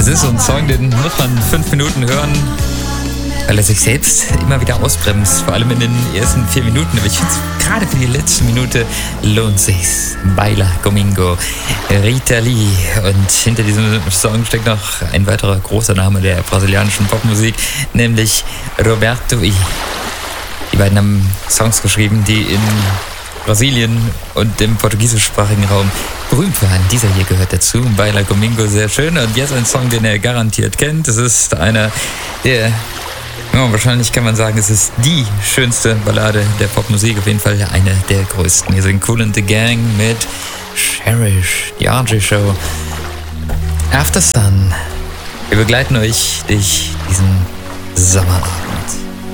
Das ist so ein Song, den muss man 5 Minuten hören, weil er sich selbst immer wieder ausbremst, vor allem in den ersten 4 Minuten. Aber ich finde, gerade für die letzte Minute lohnt sich's. Baila Conmigo, Rita Lee. Und hinter diesem Song steckt noch ein weiterer großer Name der brasilianischen Popmusik, nämlich Roberto I. Die beiden haben Songs geschrieben, die in Brasilien und im portugiesischsprachigen Raum berühmt waren. Dieser hier gehört dazu, Baila Conmigo, sehr schön. Und jetzt ein Song, den er garantiert kennt. Das ist einer der, ja, wahrscheinlich kann man sagen, es ist die schönste Ballade der Popmusik, auf jeden Fall eine der größten. Hier sind Kool and the Gang mit Cherish, die RJ Show, After Sun. Wir begleiten euch durch diesen Sommerabend.